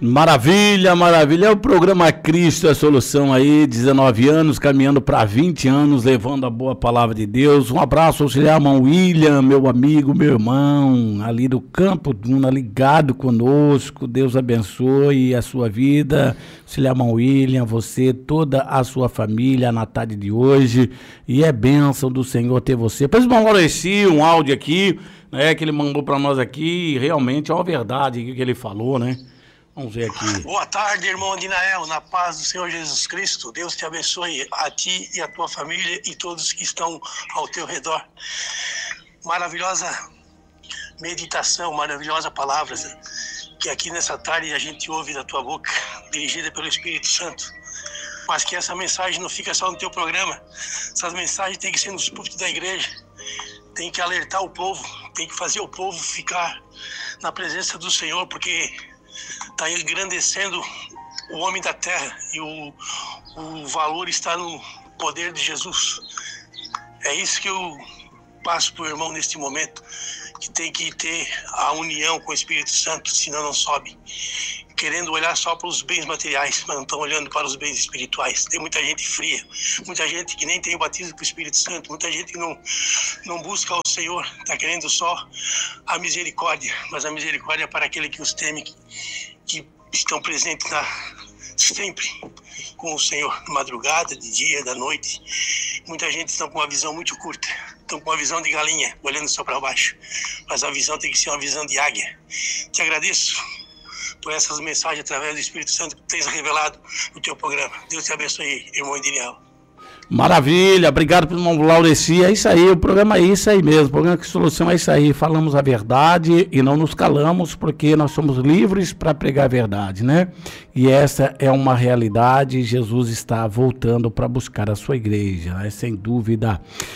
Maravilha, maravilha. É o programa Cristo é a Solução aí, 19 anos, caminhando para 20 anos, levando a boa palavra de Deus. Um abraço ao auxiliar irmão William, meu amigo, meu irmão, ali do Campo Duna, ligado conosco. Deus abençoe a sua vida. Auxiliar irmão William, você, toda a sua família na tarde de hoje. E é bênção do Senhor ter você. Depois irmão Laureci, um áudio aqui, né, que ele mandou para nós aqui. Realmente é uma verdade o que ele falou, né? Vamos ver aqui. Boa tarde, irmão Adinael, na paz do Senhor Jesus Cristo. Deus te abençoe, a ti e a tua família e todos que estão ao teu redor. Maravilhosa meditação, maravilhosa palavra que aqui nessa tarde a gente ouve da tua boca, dirigida pelo Espírito Santo. Mas que essa mensagem não fica só no teu programa. Essas mensagens tem que ser nos púlpitos da igreja. Tem que alertar o povo, tem que fazer o povo ficar na presença do Senhor, porque está engrandecendo o homem da terra e o valor está no poder de Jesus. É isso que eu passo para o irmão neste momento, que tem que ter a união com o Espírito Santo, senão não sobe. Querendo olhar só para os bens materiais, mas não estão olhando para os bens espirituais. Tem muita gente fria, muita gente que nem tem o batismo com o Espírito Santo, muita gente que não busca o Senhor, está querendo só a misericórdia, mas a misericórdia é para aquele que os teme, que estão presentes sempre com o Senhor, de madrugada, de dia, da noite. Muita gente está com uma visão muito curta, estão com uma visão de galinha, olhando só para baixo, mas a visão tem que ser uma visão de águia. Te agradeço por essas mensagens através do Espírito Santo que tens revelado no teu programa. Deus te abençoe, irmão Daniel. Maravilha, obrigado pelo irmão Laureci. É isso aí, o programa é isso aí mesmo, o programa Que Solução é isso aí, falamos a verdade e não nos calamos, porque nós somos livres para pregar a verdade, né? E essa é uma realidade, Jesus está voltando para buscar a sua igreja, né? Sem dúvida.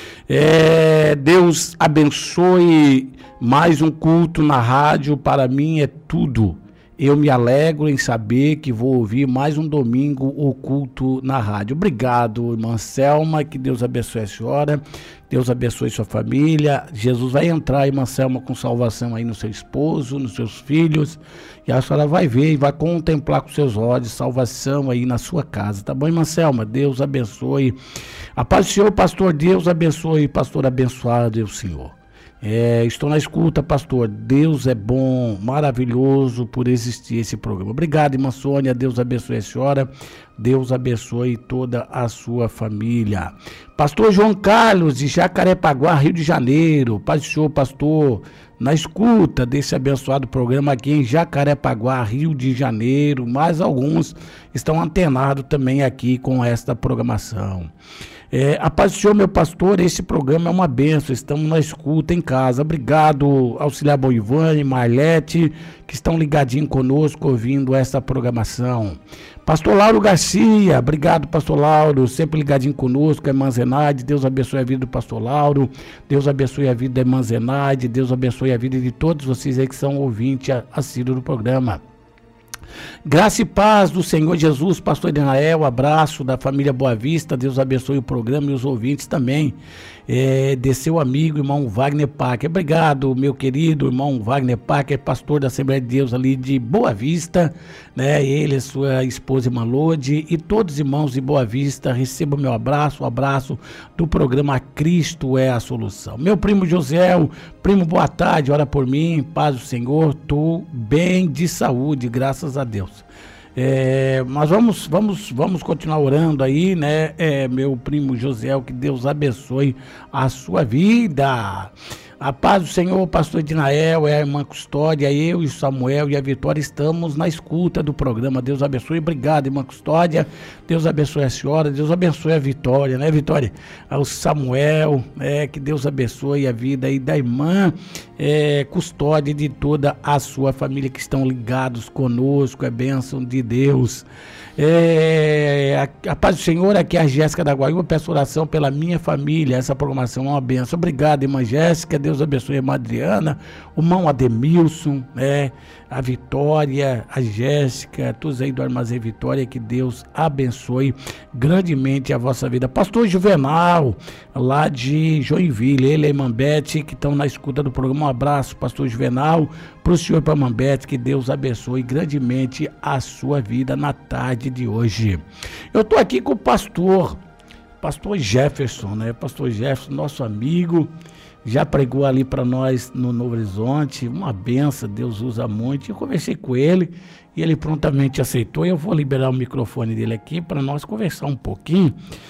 Deus abençoe mais um culto na rádio, para mim é tudo. Eu me alegro em saber que vou ouvir mais um domingo o culto na rádio. Obrigado, irmã Selma, que Deus abençoe a senhora, Deus abençoe sua família. Jesus vai entrar, irmã Selma, com salvação aí no seu esposo, nos seus filhos, e a senhora vai ver e vai contemplar com seus olhos salvação aí na sua casa, tá bom, irmã Selma? Deus abençoe. A paz do Senhor, pastor, Deus abençoe, pastor abençoado é o Senhor. Estou na escuta, pastor. Deus é bom, maravilhoso por existir esse programa. Obrigado, irmã Sônia. Deus abençoe a senhora. Deus abençoe toda a sua família. Pastor João Carlos, de Jacarepaguá, Rio de Janeiro. Paz do Senhor, pastor. Na escuta desse abençoado programa aqui em Jacarepaguá, Rio de Janeiro. Mais alguns estão antenados também aqui com esta programação. A paz do Senhor, meu pastor, esse programa é uma bênção, estamos na escuta em casa. Obrigado, auxiliar Boivane, Marlete, que estão ligadinhos conosco, ouvindo essa programação. Pastor Lauro Garcia, obrigado, pastor Lauro, sempre ligadinho conosco, a irmã Zenaide, Deus abençoe a vida do pastor Lauro, Deus abençoe a vida da irmã Zenaide, Deus abençoe a vida de todos vocês aí que são ouvintes assíduos do programa. Graça e paz do Senhor Jesus, pastor Daniel, abraço da família Boa Vista, Deus abençoe o programa e os ouvintes também, de seu amigo, irmão Wagner Packer. Obrigado, meu querido irmão Wagner Packer, pastor da Assembleia de Deus ali de Boa Vista, né? Ele, sua esposa irmã Lode e todos os irmãos de Boa Vista, recebam meu abraço, o abraço do programa Cristo é a Solução. Meu primo José, primo, boa tarde, ora por mim, paz do Senhor, estou bem de saúde, graças a Deus. Mas vamos continuar orando aí, né? Meu primo José, que Deus abençoe a sua vida. A paz do Senhor, pastor Edinael, a irmã Custódia, eu e o Samuel e a Vitória estamos na escuta do programa. Deus abençoe, obrigado, irmã Custódia. Deus abençoe a senhora, Deus abençoe a Vitória, né, Vitória? Ao Samuel, que Deus abençoe a vida aí da irmã Custódia e de toda a sua família que estão ligados conosco, é bênção de Deus. A paz do Senhor, aqui é a Jéssica da Guaiúba, peço oração pela minha família, essa programação é uma bênção. Obrigado, irmã Jéssica, Deus abençoe a irmã Adriana, o irmão Ademilson, né? A Vitória, a Jéssica, todos aí do Armazém Vitória, que Deus abençoe grandemente a vossa vida. Pastor Juvenal, lá de Joinville, ele e a irmã Beth, que estão na escuta do programa, um abraço, pastor Juvenal, para o senhor e para a irmã Beth, que Deus abençoe grandemente a sua vida na tarde de hoje. Eu estou aqui com o pastor Jefferson, né? Pastor Jefferson, nosso amigo, já pregou ali para nós no Novo Horizonte, uma benção, Deus usa muito. Eu conversei com ele e ele prontamente aceitou. Eu vou liberar o microfone dele aqui para nós conversar um pouquinho.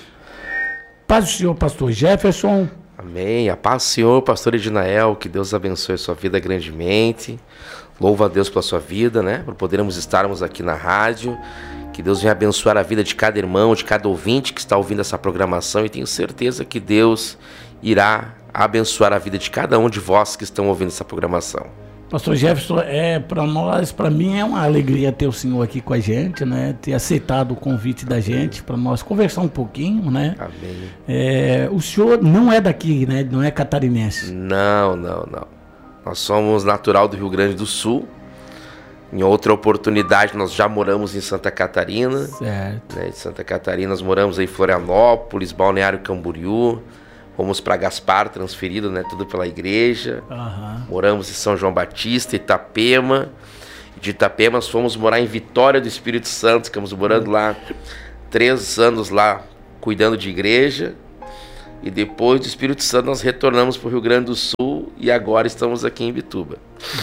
Paz do Senhor, pastor Jefferson. Amém. A paz do Senhor, pastor Edinael, que Deus abençoe a sua vida grandemente. Louva a Deus pela sua vida, né? Por podermos estarmos aqui na rádio. Que Deus venha abençoar a vida de cada irmão, de cada ouvinte que está ouvindo essa programação, e tenho certeza que Deus irá abençoar a vida de cada um de vós que estão ouvindo essa programação. Pastor Jefferson, para mim é uma alegria ter o senhor aqui com a gente, né? Ter aceitado o convite da gente para nós conversar um pouquinho, né? Amém. O senhor não é daqui, né? Não é catarinense? Não. Nós somos natural do Rio Grande do Sul. Em outra oportunidade nós já moramos em Santa Catarina. Certo. Né? De Santa Catarina nós moramos em Florianópolis, Balneário Camboriú. Fomos para Gaspar, transferido, né? Tudo pela igreja. Moramos em São João Batista, Itapema. De Itapema nós fomos morar em Vitória do Espírito Santo. Ficamos morando lá 3 anos lá, cuidando de igreja. E depois do Espírito Santo nós retornamos para o Rio Grande do Sul e agora estamos aqui em Imbituba.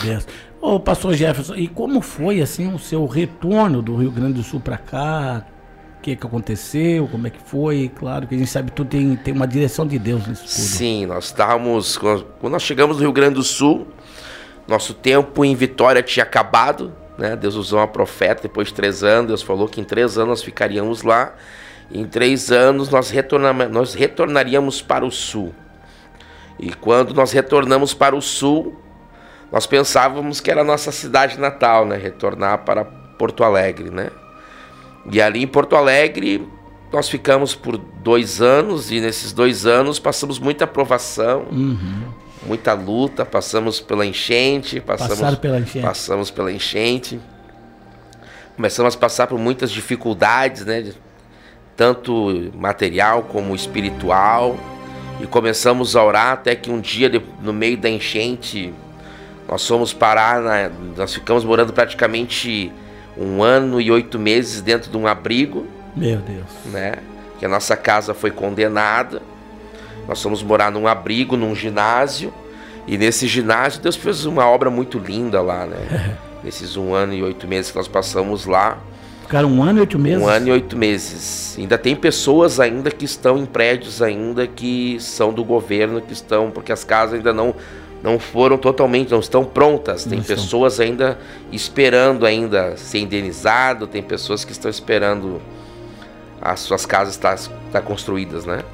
Ô, pastor Jefferson, e como foi assim o seu retorno do Rio Grande do Sul para cá? O que aconteceu? Como é que foi? Claro que a gente sabe que tudo tem uma direção de Deus nisso tudo. Sim, quando nós chegamos no Rio Grande do Sul, nosso tempo em Vitória tinha acabado, né? Deus usou uma profeta depois de 3 anos, Deus falou que em 3 anos nós ficaríamos lá. Em 3 anos nós retornaríamos para o sul. E quando nós retornamos para o sul, nós pensávamos que era a nossa cidade natal, né? Retornar para Porto Alegre, né? E ali em Porto Alegre nós ficamos por 2 anos, e nesses 2 anos passamos muita provação, muita luta, passamos pela enchente, passamos pela enchente, começamos a passar por muitas dificuldades, né? Tanto material como espiritual, e começamos a orar até que um dia, no meio da enchente, nós fomos parar, nós ficamos morando praticamente 1 ano e 8 meses dentro de um abrigo. Meu Deus. Né? Que a nossa casa foi condenada. Nós fomos morar num abrigo, num ginásio, e nesse ginásio Deus fez uma obra muito linda lá, né? Nesses 1 ano e 8 meses que nós passamos lá. Ficaram 1 ano e 8 meses? 1 ano e 8 meses. Ainda tem pessoas ainda que estão em prédios ainda que são do governo, que estão, porque as casas ainda não foram totalmente, não estão prontas. Tem pessoas ainda esperando ainda ser indenizado, tem pessoas que estão esperando as suas casas estar construídas, né?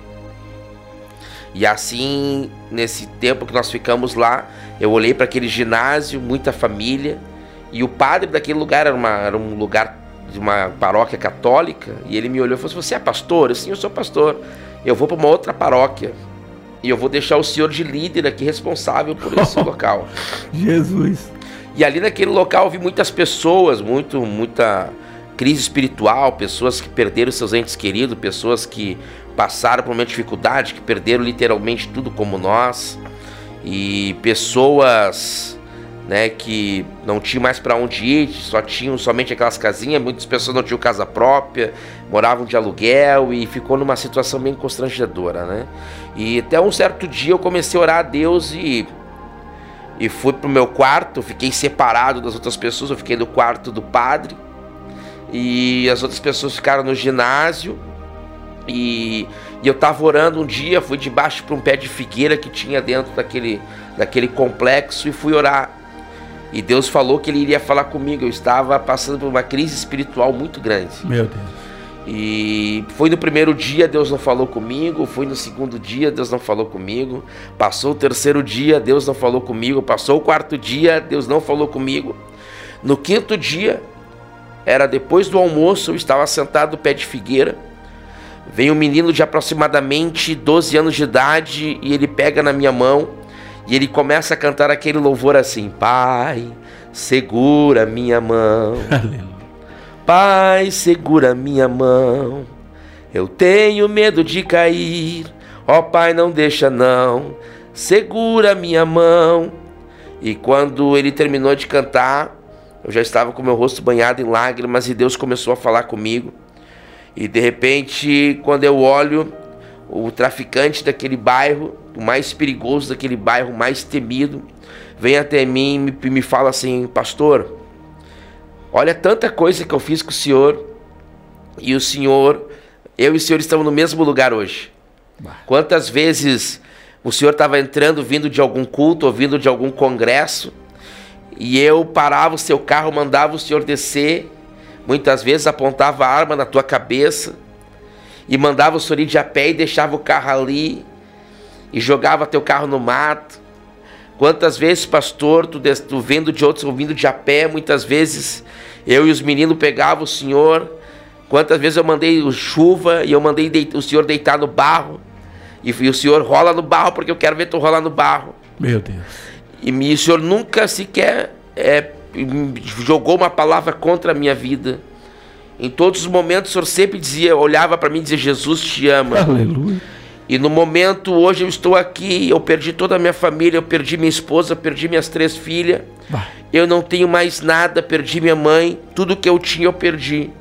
E assim, nesse tempo que nós ficamos lá, eu olhei para aquele ginásio, muita família, e o padre daquele lugar era um lugar de uma paróquia católica, e ele me olhou e falou assim: você é pastor? Sim, eu sou pastor. Eu vou para uma outra paróquia e eu vou deixar o senhor de líder aqui, responsável por esse local. Jesus. E ali naquele local eu vi muitas pessoas, muita crise espiritual, pessoas que perderam seus entes queridos, pessoas que passaram por uma dificuldade, que perderam literalmente tudo como nós, e pessoas, né, que não tinham mais para onde ir, só tinham somente aquelas casinhas. Muitas pessoas não tinham casa própria, moravam de aluguel, e ficou numa situação bem constrangedora, né? E até um certo dia eu comecei a orar a Deus e fui pro meu quarto, fiquei separado das outras pessoas, eu fiquei no quarto do padre, e as outras pessoas ficaram no ginásio, e eu tava orando um dia, fui debaixo para um pé de figueira que tinha dentro daquele complexo, e fui orar. E Deus falou que Ele iria falar comigo. Eu estava passando por uma crise espiritual muito grande. Meu Deus. E foi no primeiro dia, Deus não falou comigo. Foi no segundo dia, Deus não falou comigo. Passou o terceiro dia, Deus não falou comigo. Passou o quarto dia, Deus não falou comigo. No quinto dia, era depois do almoço, eu estava sentado no pé de figueira. Vem um menino de aproximadamente 12 anos de idade, e ele pega na minha mão E ele começa a cantar aquele louvor assim: Pai, segura minha mão. Pai, segura minha mão. Eu tenho medo de cair. Ó Pai, não deixa não. Segura minha mão. E quando ele terminou de cantar, eu já estava com meu rosto banhado em lágrimas e Deus começou a falar comigo. E de repente, quando eu olho, o traficante daquele bairro, o mais perigoso daquele bairro, o mais temido, vem até mim e me fala assim: pastor, olha tanta coisa que eu fiz com o senhor, e o senhor, eu e o senhor estamos no mesmo lugar hoje. Quantas vezes o senhor estava entrando, vindo de algum culto ou vindo de algum congresso, e eu parava o seu carro, mandava o senhor descer, muitas vezes apontava a arma na tua cabeça, e mandava o senhor ir de a pé e deixava o carro ali, e jogava teu carro no mato. Quantas vezes, pastor, tu vendo de outros, vindo de a pé, muitas vezes eu e os meninos pegavam o senhor. Quantas vezes eu mandei chuva e eu mandei o senhor deitar no barro, e o senhor rola no barro porque eu quero ver tu rolar no barro. Meu Deus. E o senhor nunca sequer jogou uma palavra contra a minha vida. Em todos os momentos o senhor sempre dizia, olhava para mim e dizia: Jesus te ama. Aleluia. E no momento, hoje eu estou aqui, eu perdi toda a minha família, eu perdi minha esposa, perdi minhas 3 filhas. Eu não tenho mais nada, perdi minha mãe, tudo que eu tinha eu perdi.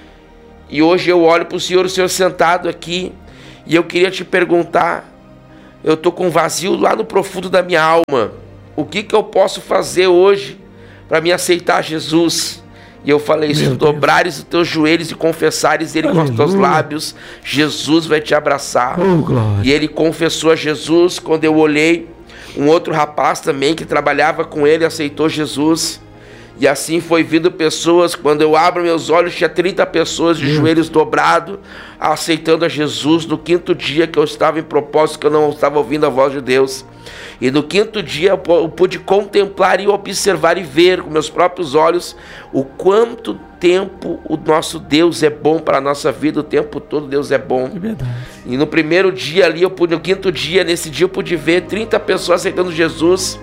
E hoje eu olho para o senhor sentado aqui, e eu queria te perguntar, eu estou com um vazio lá no profundo da minha alma. O que eu posso fazer hoje para me aceitar Jesus? E eu falei: se tu dobrares os teus joelhos e confessares ele com os teus lábios, Jesus vai te abraçar. E ele confessou a Jesus. Quando eu olhei, um outro rapaz também que trabalhava com ele aceitou Jesus. E assim foi vindo pessoas. Quando eu abro meus olhos, tinha 30 pessoas de joelhos dobrados, aceitando a Jesus. No 5º dia que eu estava em propósito, que eu não estava ouvindo a voz de Deus. E no 5º dia eu pude contemplar e observar e ver com meus próprios olhos o quanto tempo o nosso Deus é bom para a nossa vida. O tempo todo Deus é bom. É verdade. E no 1º dia ali, no 5º dia, nesse dia eu pude ver 30 pessoas aceitando Jesus.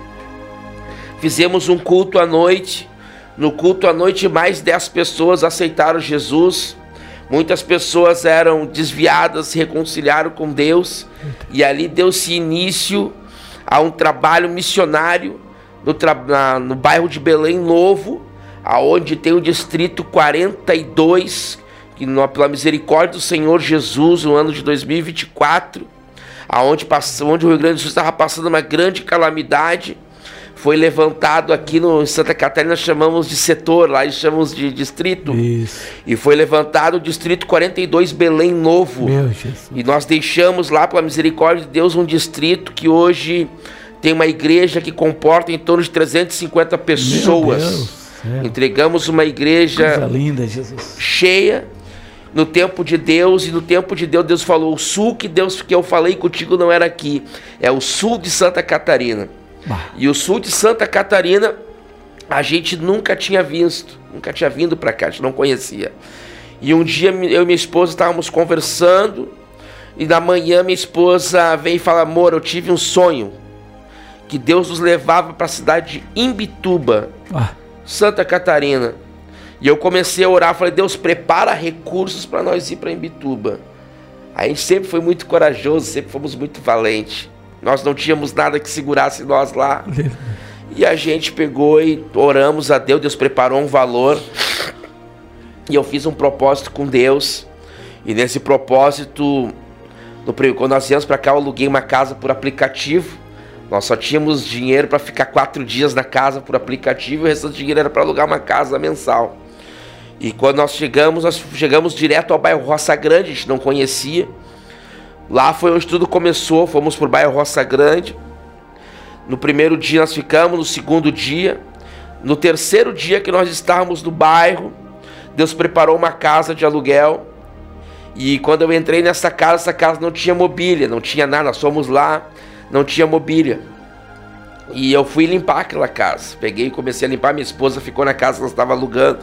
Fizemos um culto à noite. No culto à noite, mais 10 pessoas aceitaram Jesus. Muitas pessoas eram desviadas, se reconciliaram com Deus. E ali deu-se início a um trabalho missionário no bairro de Belém Novo, aonde tem o distrito 42, que pela misericórdia do Senhor Jesus, no ano de 2024, onde o Rio Grande do Sul estava passando uma grande calamidade. Foi levantado aqui em Santa Catarina, chamamos de setor, lá eles chamam de distrito. Isso. E foi levantado o distrito 42 Belém Novo. Meu Jesus. E nós deixamos lá, pela misericórdia de Deus, um distrito que hoje tem uma igreja que comporta em torno de 350 pessoas. Entregamos uma igreja linda, Jesus, cheia no tempo de Deus. E no tempo de Deus, Deus falou: o sul que eu falei contigo não era aqui, é o sul de Santa Catarina. E o sul de Santa Catarina a gente nunca tinha visto, nunca tinha vindo para cá, a gente não conhecia. E um dia eu e minha esposa estávamos conversando, e na manhã minha esposa veio e falou: amor, eu tive um sonho que Deus nos levava para a cidade de Imbituba, Santa Catarina. E eu comecei a orar, falei: Deus, prepara recursos para nós ir para Imbituba. A gente sempre foi muito corajoso, sempre fomos muito valentes. Nós não tínhamos nada que segurasse nós lá. E a gente pegou e oramos a Deus. Deus preparou um valor. E eu fiz um propósito com Deus. E nesse propósito, quando nós viemos para cá, eu aluguei uma casa por aplicativo. Nós só tínhamos dinheiro para ficar 4 dias na casa por aplicativo. E o restante do dinheiro era para alugar uma casa mensal. E quando nós chegamos direto ao bairro Roça Grande. A gente não conhecia. Lá foi onde tudo começou. Fomos para o bairro Roça Grande. No 1º dia nós ficamos, no 2º dia. No 3º dia que nós estávamos no bairro, Deus preparou uma casa de aluguel. E quando eu entrei nessa casa, essa casa não tinha mobília, não tinha nada. Nós fomos lá, não tinha mobília. E eu fui limpar aquela casa. Peguei e comecei a limpar. Minha esposa ficou na casa que nós estávamos alugando.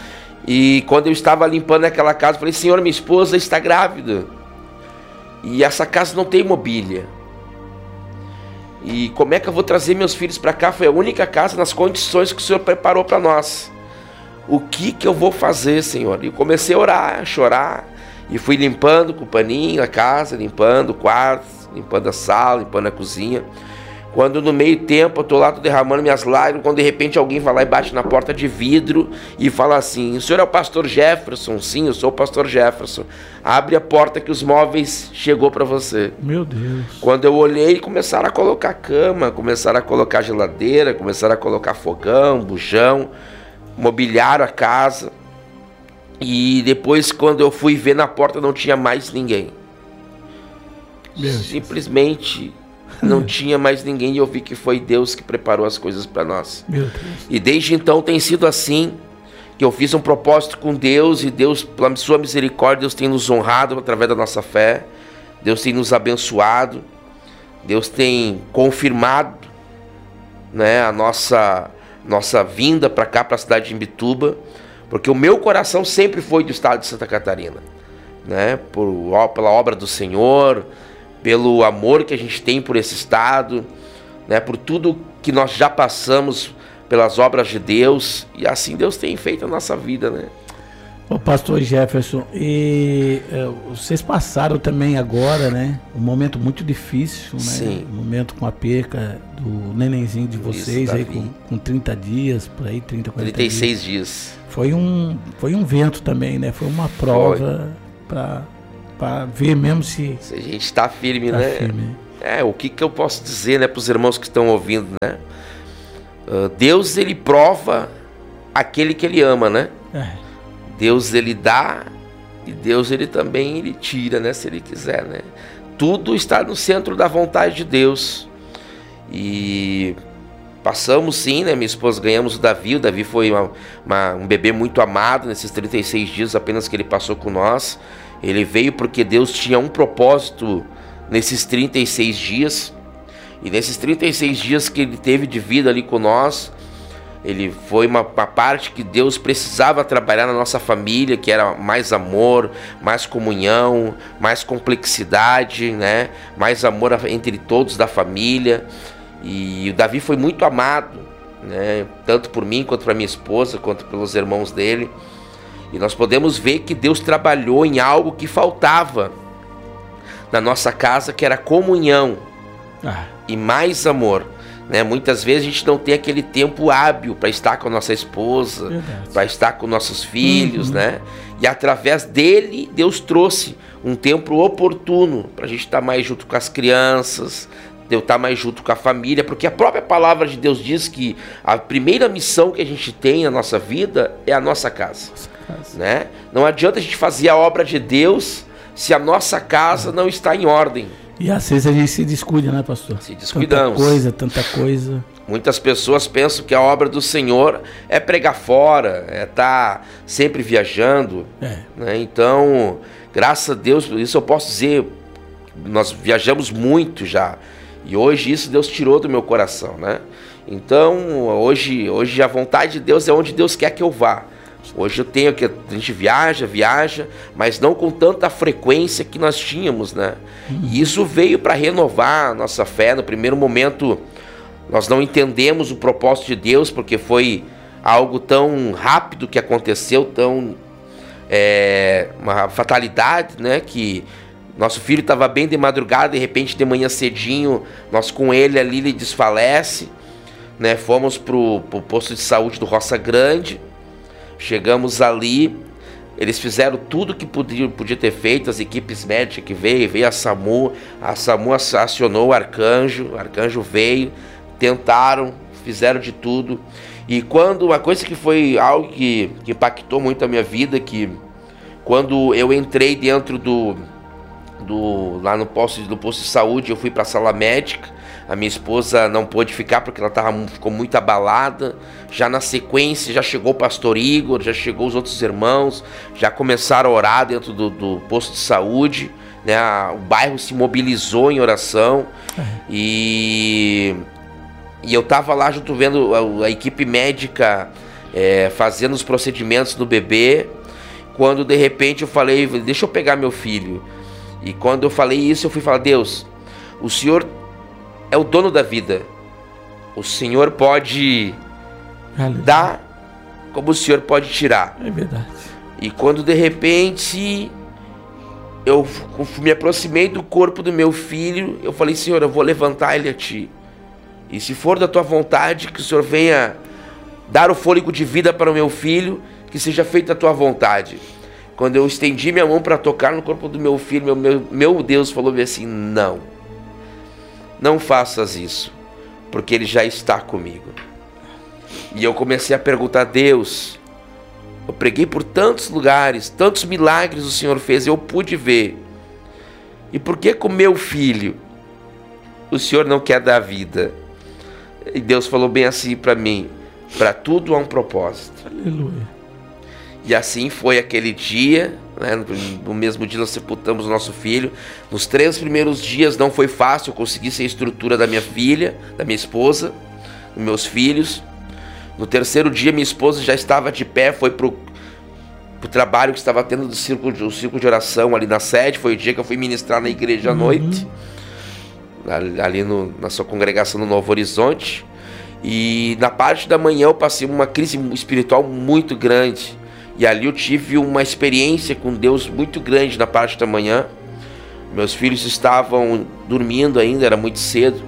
E quando eu estava limpando aquela casa, eu falei: Senhor, minha esposa está grávida. E essa casa não tem mobília. E como é que eu vou trazer meus filhos para cá? Foi a única casa nas condições que o Senhor preparou para nós. O que eu vou fazer, Senhor? E comecei a orar, a chorar. E fui limpando com o paninho a casa, limpando o quarto, limpando a sala, limpando a cozinha. Quando no meio tempo eu tô lá, tô derramando minhas lágrimas, quando de repente alguém vai lá e bate na porta de vidro e fala assim: o senhor é o pastor Jefferson? Sim, eu sou o pastor Jefferson. Abre a porta que os móveis chegou para você. Meu Deus. Quando eu olhei, começaram a colocar cama, começaram a colocar geladeira, começaram a colocar fogão, bujão, mobiliaram a casa. E depois, quando eu fui ver na porta, não tinha mais ninguém. Simplesmente não tinha mais ninguém, e eu vi que foi Deus que preparou as coisas para nós. Meu Deus. E desde então tem sido assim, que eu fiz um propósito com Deus, e Deus, pela sua misericórdia, Deus tem nos honrado através da nossa fé, Deus tem nos abençoado, Deus tem confirmado, né, a nossa vinda para cá, para a cidade de Imbituba, porque o meu coração sempre foi do estado de Santa Catarina, né, pela obra do Senhor, pelo amor que a gente tem por esse estado, né, por tudo que nós já passamos pelas obras de Deus, e assim Deus tem feito a nossa vida, né? Ô pastor Jefferson, e vocês passaram também agora, né, um momento muito difícil, né? Sim. Um momento com a perca do nenenzinho de vocês. Isso, aí com 30 dias, por aí, 30, 40 36 dias. Foi um vento também, né? Foi uma prova para ver mesmo se a gente está firme, né? Firme. O que eu posso dizer, né, para os irmãos que estão ouvindo, né? Deus, ele prova aquele que ele ama, né? Deus, ele dá, e Deus, ele também ele tira, né, se ele quiser, né? Tudo está no centro da vontade de Deus. E passamos sim, né? Minha esposa, ganhamos o Davi foi um bebê muito amado nesses 36 dias apenas que ele passou com nós. Ele veio porque Deus tinha um propósito nesses 36 dias. E nesses 36 dias que ele teve de vida ali com nós, ele foi uma parte que Deus precisava trabalhar na nossa família, que era mais amor, mais comunhão, mais complexidade, né? Mais amor entre todos da família. E o Davi foi muito amado, né? Tanto por mim, quanto por minha esposa, quanto pelos irmãos dele. E nós podemos ver que Deus trabalhou em algo que faltava na nossa casa, que era comunhão e mais amor, né? Muitas vezes a gente não tem aquele tempo hábil para estar com a nossa esposa, para estar com nossos filhos, né? E através dele, Deus trouxe um tempo oportuno para a gente estar mais junto com as crianças, de estar mais junto com a família, porque a própria palavra de Deus diz que a primeira missão que a gente tem na nossa vida é a nossa casa, né? Não adianta a gente fazer a obra de Deus se a nossa casa não está em ordem. E às vezes a gente se descuida, né, pastor? Se descuidamos. Tanta coisa. Muitas pessoas pensam que a obra do Senhor é pregar fora, é estar sempre viajando, né? Então, graças a Deus, isso eu posso dizer, nós viajamos muito já. E hoje isso Deus tirou do meu coração, né? Então, hoje a vontade de Deus é onde Deus quer que eu vá. Hoje eu tenho que a gente viaja, mas não com tanta frequência que nós tínhamos, né? E isso veio para renovar a nossa fé. No primeiro momento, nós não entendemos o propósito de Deus, porque foi algo tão rápido que aconteceu, tão uma fatalidade, né? Que nosso filho estava bem de madrugada, de repente de manhã cedinho, nós com ele ali, ele desfalece, né? Fomos pro posto de saúde do Roça Grande, chegamos ali, eles fizeram tudo que podia ter feito, as equipes médicas que veio a SAMU acionou o arcanjo veio, tentaram, fizeram de tudo. E quando uma coisa que foi algo que impactou muito a minha vida, que quando eu entrei dentro lá no posto de saúde, eu fui para a sala médica. A minha esposa não pôde ficar porque ela ficou muito abalada. Já na sequência, já chegou o pastor Igor, já chegou os outros irmãos, já começaram a orar dentro do posto de saúde, né? O bairro se mobilizou em oração. E eu estava lá junto vendo a equipe médica fazendo os procedimentos do bebê, quando de repente eu falei, deixa eu pegar meu filho. E quando eu falei isso, eu fui falar, Deus, o Senhor é o dono da vida. O Senhor pode dar, como o Senhor pode tirar. É verdade. E quando de repente eu me aproximei do corpo do meu filho, eu falei: Senhor, eu vou levantar ele a Ti. E se for da Tua vontade, que o Senhor venha dar o fôlego de vida para o meu filho, que seja feita a Tua vontade. Quando eu estendi minha mão para tocar no corpo do meu filho, meu Deus falou-me assim: não, não faças isso, porque ele já está comigo. E eu comecei a perguntar: Deus, eu preguei por tantos lugares, tantos milagres o Senhor fez, eu pude ver. E por que com meu filho o Senhor não quer dar vida? E Deus falou bem assim para mim: para tudo há um propósito. Aleluia. E assim foi aquele dia, né? No mesmo dia nós sepultamos o nosso filho. Nos 3 primeiros dias não foi fácil, eu consegui ser a estrutura da minha filha, da minha esposa, dos meus filhos. No 3º dia minha esposa já estava de pé, foi pro trabalho que estava tendo do círculo de oração ali na sede. Foi o dia que eu fui ministrar na igreja à noite, ali na sua congregação no Novo Horizonte. E na parte da manhã eu passei uma crise espiritual muito grande. E ali eu tive uma experiência com Deus muito grande na parte da manhã. Meus filhos estavam dormindo ainda, era muito cedo.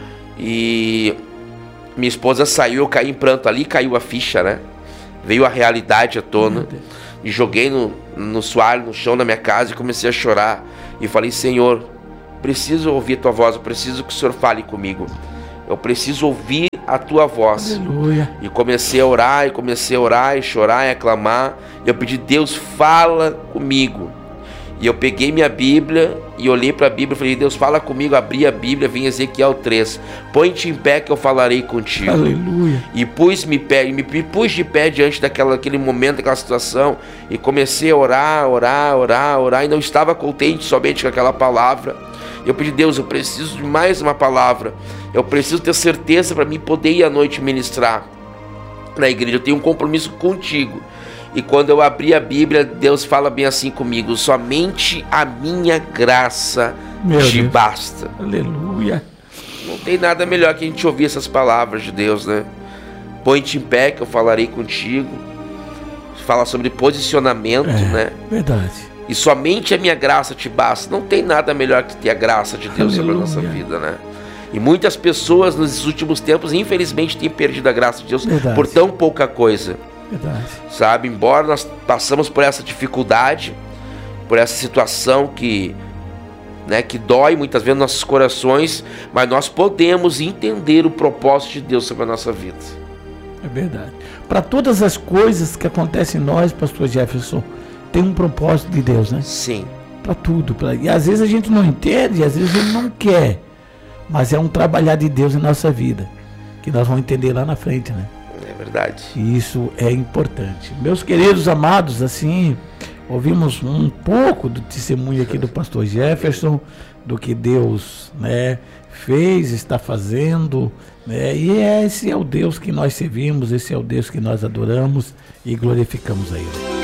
E minha esposa saiu, eu caí em pranto ali, caiu a ficha, né? Veio a realidade à tona. Me joguei no soalho, no chão da minha casa e comecei a chorar. E falei: Senhor, preciso ouvir a Tua voz, eu preciso que o Senhor fale comigo. Eu preciso ouvir a Tua voz. Aleluia. E comecei a orar, e chorar, e aclamar. E eu pedi: Deus, fala comigo. E eu peguei minha Bíblia e olhei para a Bíblia e falei: Deus, fala comigo. Abri a Bíblia, vem Ezequiel 3. Põe-te em pé que eu falarei contigo. Aleluia. E me pus de pé diante daquele momento, daquela situação. E comecei a orar. E não estava contente somente com aquela palavra. Eu pedi: Deus, eu preciso de mais uma palavra. Eu preciso ter certeza para mim poder ir à noite ministrar na igreja. Eu tenho um compromisso contigo. E quando eu abri a Bíblia, Deus fala bem assim comigo: somente a minha graça te basta. Aleluia. Não tem nada melhor que a gente ouvir essas palavras de Deus, né? Põe-te em pé que eu falarei contigo. Fala sobre posicionamento, né? Verdade. E somente a minha graça te basta. Não tem nada melhor que ter a graça de Deus sobre a nossa vida, né? E muitas pessoas nos últimos tempos, infelizmente, têm perdido a graça de Deus por tão pouca coisa. Verdade. Sabe, embora nós passamos por essa dificuldade, por essa situação que dói muitas vezes nossos corações, mas nós podemos entender o propósito de Deus sobre a nossa vida. É verdade. Para todas as coisas que acontecem em nós, pastor Jefferson, tem um propósito de Deus, né? Sim. Para tudo. E às vezes a gente não entende, às vezes ele não quer, mas é um trabalhar de Deus em nossa vida, que nós vamos entender lá na frente, né? É verdade. E isso é importante. Meus queridos amados, assim, ouvimos um pouco do testemunho aqui do pastor Jefferson, do que Deus, né, fez, está fazendo, né? E esse é o Deus que nós servimos, esse é o Deus que nós adoramos e glorificamos a Ele.